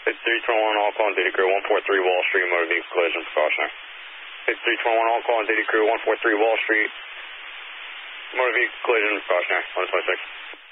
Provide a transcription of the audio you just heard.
It's 321 all call, DD Crew 143 Wall Street, motor vehicle collision precautionary. It's 321 all call, DD Crew 143 Wall Street, motor vehicle collision precautionary, 126.